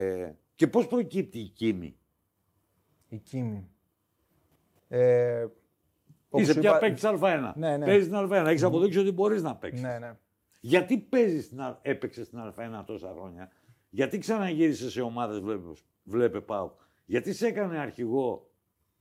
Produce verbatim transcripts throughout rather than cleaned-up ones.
Ε, και πώς προκύπτει η Κίμη. Η Κίμη. Ε, Είσαι πια είπα... παίκτης Α1. Ναι, ναι. Παίζεις στην Α1. Έχεις αποδείξει ότι μπορείς να παίξεις. Ναι, ναι. Γιατί παίζεις στην Α... έπαιξες στην Α1 τόσα χρόνια. Γιατί ξαναγύρισες σε ομάδες, βλέπε, βλέπε ΠΑΟΚ. Γιατί σε έκανε αρχηγό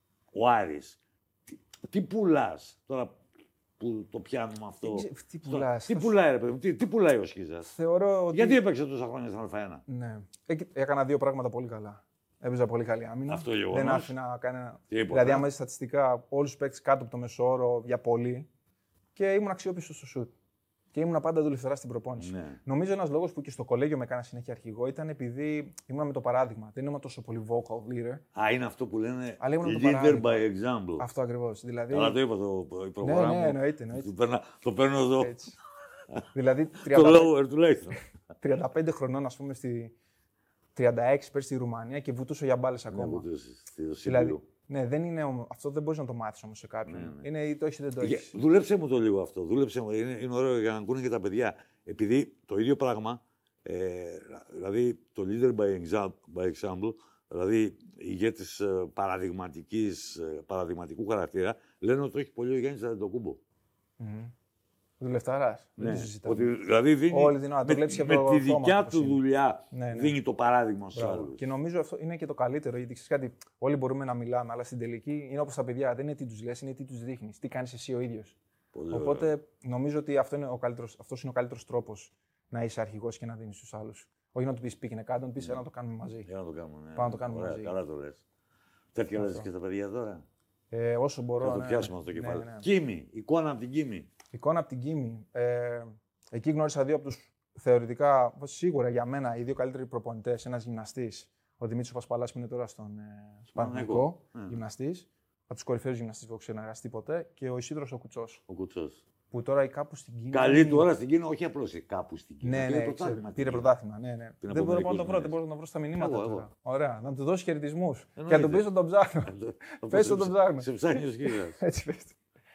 ο Άρης. Τι, τι πουλάς τώρα που το πιάνουμε αυτό. Τι, τι πουλάς. Τι πουλάει, ρε παιδί μου, τι, τι πουλάει ο Σχίζας. Θεωρώ ότι... Γιατί έπαιξε τόσα χρόνια στην Α1. Ναι. Έκανα δύο πράγματα πολύ καλά. Έπαιζα πολύ καλή άμυνα. Αυτό γεγονός. Δεν άφηνα κανένα. Τίποτα. Δηλαδή, άμα δεις στατιστικά, όλους τους παίκτες κάτω από το μεσόωρο για πολύ και ήμουν αξιόπιστος στο σουτ. Και ήμουν πάντα δουλευταρά στην προπόνηση. Ναι. Νομίζω ένας λόγος που και στο κολέγιο με έκανα συνέχεια αρχηγό ήταν επειδή ήμουν με το παράδειγμα. Δεν ήμουν τόσο πολύ vocal leader. Α, είναι αυτό που λένε leader by example. Αυτό ακριβώς. Δηλαδή... Αλλά το είπα το προγράμμα. Ναι, ναι, εννοείται. εννοείται. Το, παίρνω, το παίρνω εδώ. Έτσι. δηλαδή τριάντα πέντε... το lower τουλάχιστον. τριάντα πέντε χρονών, ας πούμε, στη τριάντα έξι πέρσι στη Ρουμανία και βουτούσα για μπάλες ακόμα. Ναι, δηλαδή, ναι, δεν είναι, αυτό δεν μπορείς να το μάθεις όμως σε κάποιον. Ναι, ναι. Είναι ή το έχεις ή δεν το έχεις. Δούλεψε μου το λίγο αυτό. Δούλεψε μου. Είναι, είναι ωραίο για να ακούνε και τα παιδιά. Επειδή το ίδιο πράγμα, ε, δηλαδή το leader by example, by example δηλαδή ηγέτης ε, παραδειγματικής, ε, παραδειγματικού χαρακτήρα, λένε ότι το έχει πολύ ο Γιάννης Αντετοκούμπο. Mm-hmm. Δουλευταράς. Ναι. Ότι, δηλαδή δίνει, Όλη την ώρα, με, το με, με το τη δικιά του δουλειά ναι, ναι. δίνει το παράδειγμα στους άλλους. Και νομίζω αυτό είναι και το καλύτερο. Γιατί ξέρεις κάτι, όλοι μπορούμε να μιλάμε, αλλά στην τελική είναι όπως τα παιδιά. Δεν είναι τι τους λες, είναι τι τους δείχνεις. Τι κάνεις εσύ ο ίδιος. Πολύ Οπότε ωραία. νομίζω ότι αυτό είναι ο καλύτερος, αυτός είναι ο καλύτερος τρόπος να είσαι αρχηγός και να δίνεις στους άλλους. Όχι να του πεις πήγαινε κάτω, να του πεις ναι. να το κάνουμε μαζί. Για να το κάνουμε. Ναι. Πάμε να το κάνουμε ωραία, μαζί. Καλά το λες. Τέτοια λες και στα παιδιά τώρα. Ε, όσο μπορώ. Θα το ναι, πιάσουμε ναι, αυτό το κεφάλι. Ναι, ναι. Κίμη, εικόνα από την Κίμη. Εικόνα από την Κίμη. Ε, εκεί γνώρισα δύο από τους θεωρητικά, σίγουρα για μένα, οι δύο καλύτεροι προπονητές. Ένας γυμναστής, ο Δημήτρης Πασπαλάς που είναι τώρα στον ε, Παναθηναϊκό, mm. γυμναστής. Από τους κορυφαίους γυμναστές που έχω συνεργαστεί ποτέ. Και ο Ισίδωρος ο Κουτσός. Ο Κουτσός. Που τώρα κάπου στην Κίνα. Καλή του ώρα στην Κίνα, όχι απλώς κάπου στην Κίνα. Ναι, ναι, πρωτάθλημα. πήρε πρωτάθλημα. Ναι, ναι. Δεν μπορώ να το βρω, δεν μπορώ να το βρω στα μηνύματα. Εγώ, εγώ. Ωραία, να του δώσει χαιρετισμούς. Και να του πει ότι τον ψάχνω. Πες ότι τον ψάχνω. Σε ψάχνει ο Σκύλας. Έτσι πες.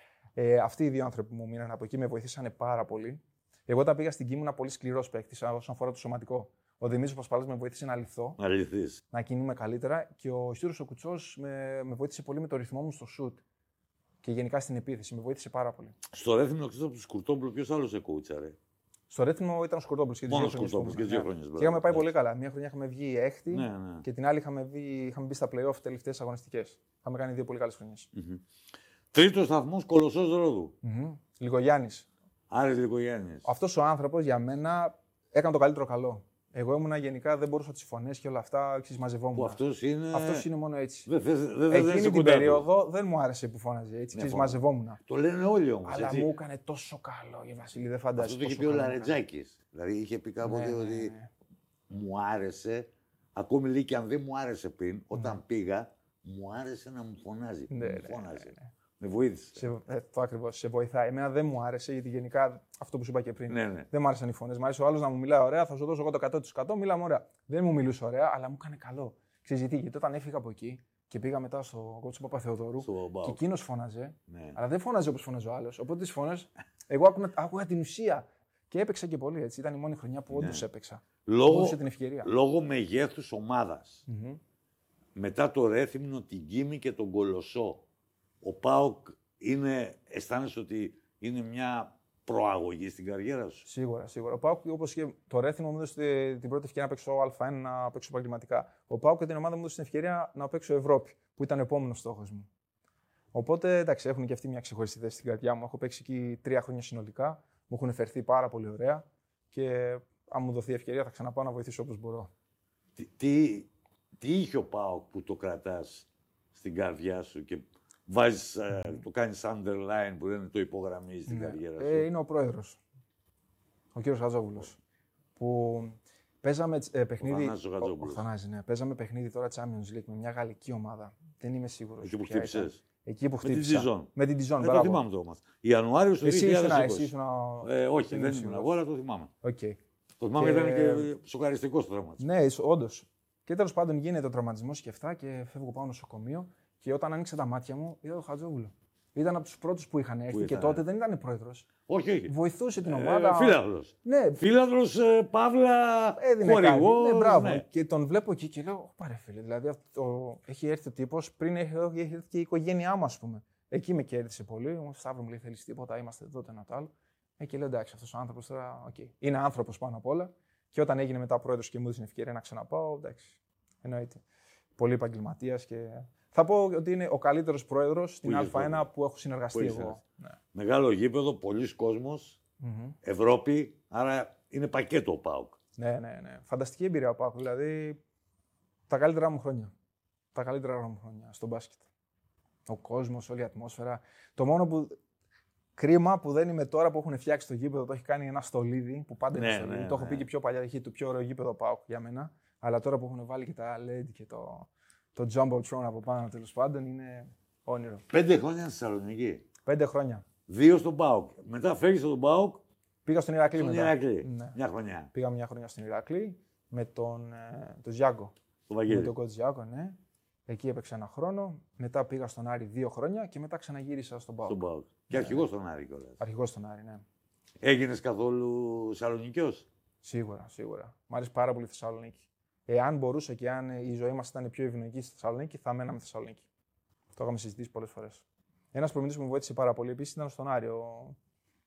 Ε, αυτοί οι δύο άνθρωποι που μου μείναν από εκεί με βοηθήσανε πάρα πολύ. Εγώ όταν πήγα στην Κίνα ήμουν πολύ σκληρό παίκτη όσον αφορά το σωματικό. Ο Δημήτρης Πασπαλάς με βοήθησε να λυθώ, να, να κινούμε καλύτερα και ο Ισίδωρος ο Κουτσός με, με βοήθησε πολύ με το ρυθμό μου στο σουτ. Και γενικά στην επίθεση με βοήθησε πάρα πολύ. Στο Ρέθυμνο, εκτός από του Σκουρτόπουλου, ποιο άλλο σε κούτσαρε. Στο Ρέθυμνο ήταν ο Σκουρτόπουλος και δύο Σκουρτόπουλος και δύο χρόνια. Και είχαμε πάει πολύ καλά. Μια χρονιά είχαμε βγει έκτη ναι, ναι. και την άλλη είχαμε, βγει, είχαμε μπει στα playoff τελευταίες αγωνιστικές. Είχαμε κάνει δύο πολύ καλές χρονιές. Mm-hmm. Τρίτος σταθμός, Κολοσσός Ρόδου. Mm-hmm. Λιγογιάννης. Άρης Λιγογιάννης. Αυτός ο άνθρωπος για μένα έκανε το καλύτερο καλό. Εγώ ήμουνα γενικά, δεν μπορούσα τις φωνές και όλα αυτά, ξέρεις, μαζευόμουν. Που αυτός είναι... αυτός είναι μόνο έτσι. Δε, δε, δε, δε, Εκείνη την περίοδο δεν μου άρεσε που φώναζε έτσι, ξέρεις, ναι, μαζευόμουν. Το λένε όλοι όμως. Αλλά έτσι. μου έκανε τόσο καλό η Βασίλη, δεν φαντάζεσαι. Αυτό το είχε πει ο Λαρετζάκης. Δηλαδή είχε πει κάποτε ναι, ότι ναι. μου άρεσε, ακόμη λέει και αν δεν μου άρεσε πριν, όταν ναι. πήγα, μου άρεσε να μου φωνάζει. Ναι, μου ναι, φώναζε. Ναι, ναι. Με βοήθησε. Σε, ε, το ακριβώς, σε βοηθάει. Εμένα δεν μου άρεσε, γιατί γενικά αυτό που σου είπα και πριν. Ναι, ναι. Δεν μου άρεσαν οι φωνές. Μ' άρεσε ο άλλος να μου μιλάει ωραία, θα σου δώσω εγώ το εκατό τοις εκατό, μιλάμε ωραία. Δεν μου μιλούσε ωραία, αλλά μου έκανε καλό. Ξέρεις γιατί, γιατί όταν έφυγα από εκεί και πήγα μετά στο κότσο Παπαθεοδόρου και εκείνος φώναζε, ναι. αλλά δεν φώναζε όπως φώναζε ο άλλος. Οπότε τις φωνές, εγώ άκουγα, άκουγα την ουσία. Και έπαιξα και πολύ έτσι. Ήταν η μόνη χρονιά που όντως ναι. έπαιξα. Λόγω, την ευκαιρία. λόγω μεγέθους ομάδας. Mm-hmm. Μετά το Ρέθυμνο, την Κίμη και τον Κολοσσό. Ο ΠΑΟΚ είναι, αισθάνεσαι ότι είναι μια προαγωγή στην καριέρα σου. Σίγουρα, σίγουρα. Ο ΠΑΟΚ, όπως και το Ρέθυμνο, μου έδωσε την πρώτη ευκαιρία να παίξω Α1, να παίξω επαγγελματικά. Ο ΠΑΟΚ και την ομάδα μου έδωσε την ευκαιρία να παίξω Ευρώπη, που ήταν ο επόμενος στόχος μου. Οπότε, εντάξει, έχουν και αυτοί μια ξεχωριστή θέση στην καρδιά μου. Έχω παίξει εκεί τρία χρόνια συνολικά. Μου έχουν φερθεί πάρα πολύ ωραία και αν μου δοθεί ευκαιρία θα ξαναπάω να βοηθήσω όπως μπορώ. Τι, τι, τι είχε ο ΠΑΟΚ που το κρατάς στην καρδιά σου και βάζεις, mm. ε, το κάνεις underline που δεν το υπογραμμίζεις στην ναι. καριέρα σου. Ε, είναι ο πρόεδρος, ο κύριος Χατζόπουλος, που παίζαμε ε, παιχνίδι... Ο Θανάσης ο Χατζόπουλος. Ο, ο Θανάσης, ναι. Παίζαμε παιχνίδι τώρα Champions League με μια γαλλική ομάδα. Δεν είμαι σίγουρος. Εκεί που χτύπησες. Εκεί που χτύπησα. Με την Dijon. Με την Dijon, ε, το θυμάμαι το όμως. Ιανουάριο του δύο χιλιάδες είκοσι. Εσύ ήσουν, ε, όχι, δεν ήμουν εγώ, αλλά το θυμάμαι. Okay. Το θυμάμαι, και... ήταν και σοκαριστικός τραυματισμός. Ναι, όντως. Και τέλος πάντων γίνεται ο τραυματισμός και αυτά και φεύγω πάω νοσοκομείο και όταν άνοιξα τα μάτια μου είδα τον Χατζόπουλο. Ήταν από τους πρώτους που είχαν έρθει Που και ήταν, τότε δεν ήταν πρόεδρος. Όχι, όχι. Βοηθούσε την Ε, ομάδα. Φίλαδρος. Ναι, Φίλαδρος, ε, Παύλα, έδινε χορηγός. κάτι. Ναι, μπράβο. Ναι. Και τον βλέπω εκεί και λέω: πάρε φίλε. Δηλαδή αυτό, έχει έρθει ο τύπος πριν έχει, έχει έρθει και η οικογένειά μου, ας πούμε. Εκεί με κέρδισε πολύ. Μου Σταύρο μου λέει: θέλεις τίποτα, είμαστε εδώ, το ένα το άλλο. Ε, και λέω: εντάξει, αυτός ο άνθρωπος τώρα, okay. Είναι άνθρωπος πάνω απ' όλα. Και όταν έγινε μετά πρόεδρος και μου έδωσε την ευκαιρία να ξαναπάω, εντάξει. Εννοείται. Πολύ επαγγελματίας και. Θα πω ότι είναι ο καλύτερος πρόεδρος στην Α ένα που έχω συνεργαστεί που εγώ. Ναι. Μεγάλο γήπεδο, πολλοί κόσμος, Mm-hmm. Ευρώπη, άρα είναι πακέτο ο ΠΑΟΚ. Ναι, ναι, ναι. Φανταστική εμπειρία ο ΠΑΟΚ. Δηλαδή τα καλύτερά μου χρόνια. Τα καλύτερά μου χρόνια στο μπάσκετ. Ο κόσμος, όλη η ατμόσφαιρα. Το μόνο που. Κρίμα που δεν είμαι τώρα που έχουν φτιάξει το γήπεδο, το έχει κάνει ένα στολίδι που πάντα είναι Ναι, στολίδι. ναι, Το έχω ναι. πει και πιο παλιά, έχει το πιο ωραίο γήπεδο ΠΑΟΚ για μένα. Αλλά τώρα που έχουν βάλει και τα ελ ι ντι και το, το Jumbotron από πάνω τέλος πάντων είναι όνειρο. Πέντε χρόνια στη Θεσσαλονίκη. Πέντε χρόνια. Δύο στον ΠΑΟΚ. Μετά φεύγει στον ΠΑΟΚ. Πήγα στον Ηρακλή Στον μετά. Ηρακλή. Ναι. Μια χρονιά. Πήγα μια χρονιά στον Ηρακλή με τον, ε, τον Ζιάγκο. Το Με Βαγγέλη. τον coach Ζιάγκο, ναι. Εκεί έπαιξα ένα χρόνο. Μετά πήγα στον Άρη δύο χρόνια και μετά ξαναγύρισα στον ΠΑΟΚ. Στον ΠΑΟΚ. Και αρχηγός στον Άρη κιόλας. Αρχηγός στον Άρη, ναι. Έγινες καθόλου Θεσσαλονικιός. Σίγουρα, σίγουρα. Μ' αρέσει πάρα πολύ η Θεσσαλονίκη. Εάν μπορούσε και αν η ζωή μας ήταν πιο ευνοϊκή στη Θεσσαλονίκη, θα μέναμε στη Θεσσαλονίκη. Το είχαμε συζητήσει πολλές φορές. Ένας προπονητής που με βοήθησε πάρα πολύ επίσης ήταν στον Άρη. Ο,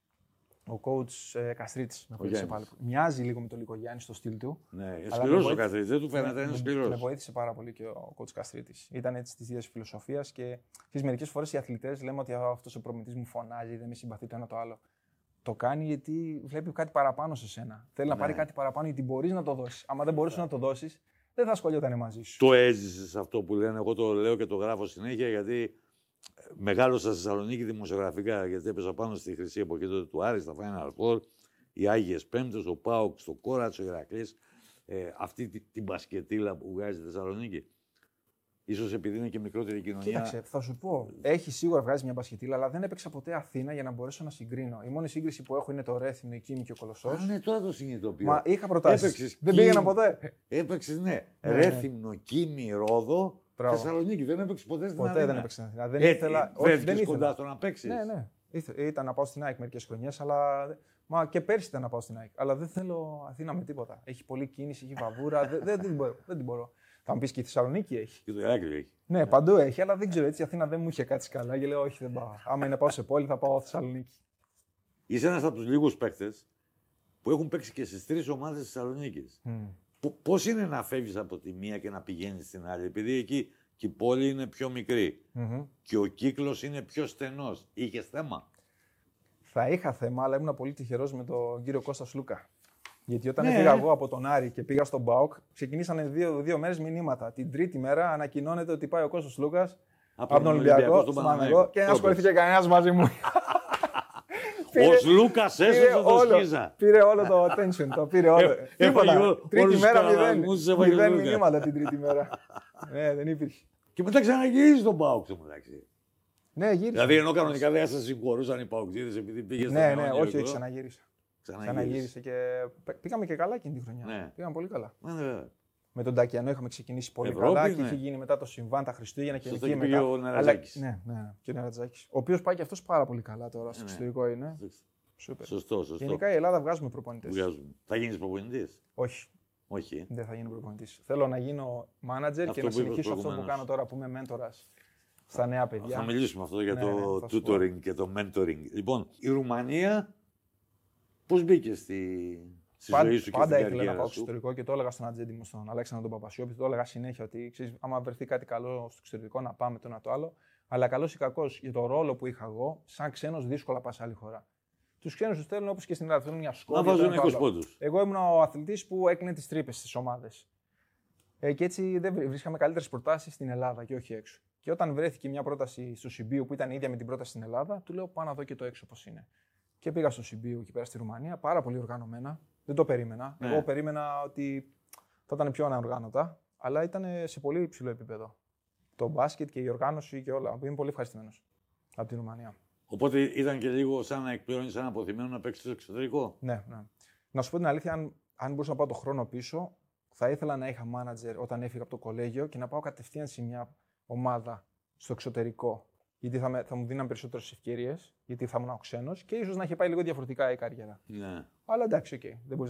ο coach ε, Καστρίτης. Με βοήθησε πάρα πολύ. Μοιάζει λίγο με τον Λικογιάννη στο στυλ του. Ναι, αλλά σκληρός με ο βοήθησε- καθρίτης. Δεν του φαίνεται, Ναι, είναι με- σκληρός. Με βοήθησε πάρα πολύ και ο coach Καστρίτης. Ήταν έτσι τη ίδια φιλοσοφία και μερικές φορές οι αθλητές λέμε ότι αυτός ο προπονητής μου φωνάζει, δεν με συμπαθεί το ένα το άλλο. Το κάνει γιατί βλέπει κάτι παραπάνω σε σένα. Θέλει να Ναι. πάρει κάτι παραπάνω γιατί μπορεί να το δώσει. Άμα δεν μπορούσε να το δώσει, δεν θα ασχολιόταν μαζί σου. Το έζησες αυτό που λένε. Εγώ το λέω και το γράφω συνέχεια γιατί μεγάλωσα στη Θεσσαλονίκη δημοσιογραφικά. Γιατί έπαιζα πάνω στη χρυσή εποχή τότε του Άρη, στα Final Four, οι Άγιες Πέμπτες, ο ΠΑΟΚ στο Κόρατσο, ο Ηρακλής. Ε, αυτή τη- την μπασκετίλα που βγάζει η Θεσσαλονίκη. Ίσως επειδή είναι και μικρότερη κοινωνία. Κοίταξε, θα σου πω. Έχει σίγουρα βγάζει μια μπασκετήλα, αλλά δεν έπαιξα ποτέ Αθήνα για να μπορέσω να συγκρίνω. Η μόνη σύγκριση που έχω είναι το Ρέθυμνο, η Κίμη και ο Κολοσσός. Α, ναι, τώρα το συνειδητοποιώ. Μα είχα προτάσεις. Έπαιξες Δεν Κίμη. πήγαινα ποτέ. Έπαιξες, ναι. Ναι, Ρέθυμνο, Κίμη, Ρόδο, Μπράβο. Θεσσαλονίκη. Δεν έπαιξες ποτέ στην Ποτέ Αθήνα. δεν έπαιξα στην Αθήνα. Δεν Ε, ήθελα. Όχι, βρέθηκες δεν κοντά ήθελα. στο να παίξεις. Ναι, ναι. Ήθε- Ήταν να πάω στην ΑΕΚ μερικές χρονιές, αλλά. Μα και πέρσι ήταν να πάω στην ΑΕΚ. Αλλά δεν θέλω Αθήνα με τίποτα. Έχει πολλή κίνηση, έχει βαβούρα. δεν, δεν, δεν, μπορώ, δεν την μπορώ. Θα μου πει και η Θεσσαλονίκη έχει. Και το Ηράκλειο έχει. Ναι, παντού έχει, αλλά δεν ξέρω έτσι. Η Αθήνα δεν μου είχε κάτσει καλά και λέω: όχι, δεν πάω. Άμα είναι να πάω σε πόλη, θα πάω Θεσσαλονίκη. Είσαι ένας από τους λίγους παίκτες που έχουν παίξει και στις τρεις ομάδες της Θεσσαλονίκης. Mm. Πώς είναι να φεύγεις από τη μία και να πηγαίνεις στην άλλη, επειδή εκεί και η πόλη είναι πιο μικρή Mm-hmm. και ο κύκλος είναι πιο στενός. Είχες θέμα. Θα είχα θέμα, αλλά ήμουν πολύ τυχερός με τον κύριο Κώστα Σλούκα. Γιατί όταν Ναι. έφυγα εγώ από τον Άρη και πήγα στον ΠΑΟΚ, ξεκινήσανε δύο, δύο μέρες μηνύματα. Την τρίτη μέρα ανακοινώνεται ότι πάει ο Κώστας Σλούκας από τον Ολυμπιακό στον Παναθηναϊκό και δεν ασχολήθηκε κανένας μαζί μου. Ο Σλούκας έσωσε το όλο, σκίζα. πήρε όλο το attention, το πήρε όλο. Ε, Τίποτα. έφαγε όλο- Τρίτη όλους τους μέρα μηδέν. καραβασμούς, έφαγε Μηδέν Σλούκα. μηνύματα την τρίτη μέρα. Ναι, δεν υπήρχε. Και μετά ξαναγυρίζει τον ΠΑΟΚ στο μεταξύ. Ναι, γύρισα. Δηλαδή ενώ κανονικά δεν σας συγχωρούσαν οι ΠΑΟΚτζίδες επειδή πήγες Ναι, στον ναι, αιώνιο όχι, όχι, καιρό. ξαναγύρισα. Ξαναγύρισε. Ξαναγύρισε και πήγαμε και καλά εκείνη τη χρονιά. Ναι. Πήγαμε πολύ καλά. Ναι, βέβαια. Με τον Τακιανό είχαμε ξεκινήσει πολύ Ευρώπη, καλά και ναι. είχε γίνει μετά το συμβάν τα Χριστούγεννα και Σωστά, εκεί και πήγε μετά. ο Νερατζάκης. Αλλά- Ναι, ναι, και ο Νερατζάκης. Ο οποίος πάει και αυτός πάρα πολύ καλά τώρα στο Ναι. εξωτερικό είναι. Σούπερ. Σωστό, σωστό. Γενικά η Ελλάδα βγάζουμε προπονητές. Βγάζουμε. Θα γίνεις προπονητής. Όχι, Όχι. δεν θα γίνω προπονητής. Θέλω να γίνω manager Αυτό και να που είπες συνεχίσω αυτό που προηγουμένως. κάνω τώρα που είμαι μέντορας στα νέα παιδιά. Θα μιλήσουμε αυτό για Ναι, το ναι, θα σου πω. tutoring και το mentoring. Λοιπόν, η Ρουμανία πώς μπήκε στη, στη Πάντα, ζωή σου και πάντα στην ήθελα να καριέρα πάω σου. εξωτερικό και το έλεγα στον ατζέντη μου, στον Αλέξανδρο τον Παπασιώπη, το έλεγα συνέχεια ότι ξέρεις, άμα βρεθεί κάτι καλό στο εξωτερικό να πάμε το ένα το άλλο. Αλλά καλό ή κακό για το ρόλο που είχα εγώ, σαν ξένος, δύσκολα πα σε άλλη χώρα. Του ξένου του στέλνουν όπως και στην Ελλάδα. Θέλουν μια σκόπια. Να βάζουν το ένα το είκοσι άλλο. πόντους. Εγώ ήμουν ο αθλητής που έκλεινε τις τρύπες στις ομάδες. Ε, και έτσι δεν βρή- βρίσκαμε καλύτερες προτάσεις στην Ελλάδα και όχι έξω. Και όταν βρέθηκε μια πρόταση στο Συμπίου που ήταν ίδια με την πρόταση στην Ελλάδα, του λέω πάω να δω και το έξω πώς είναι. Και πήγα στο Συμπίου εκεί πέρα στη Ρουμανία, πάρα πολύ οργανωμένα. Δεν το περίμενα. Ναι. Εγώ περίμενα ότι θα ήταν πιο ανοργάνωτα, αλλά ήταν σε πολύ υψηλό επίπεδο. Το μπάσκετ και η οργάνωση και όλα. Είμαι πολύ ευχαριστημένος από τη Ρουμανία. Οπότε ήταν και λίγο σαν να εκπληρώνεις ένα αποθυμένο να παίξεις στο εξωτερικό. Ναι, ναι. Να σου πω την αλήθεια, αν, αν μπορούσα να πάω το χρόνο πίσω, θα ήθελα να είχα manager όταν έφυγα από το κολέγιο και να πάω κατευθείαν σε μια ομάδα στο εξωτερικό. γιατί θα, με, θα μου δίναν περισσότερες ευκαιρίες, γιατί θα ήμουν ο ξένος και ίσως να είχε πάει λίγο διαφορετικά η καριέρα. Ναι. Αλλά εντάξει, οκ. Okay, δεν μπορείς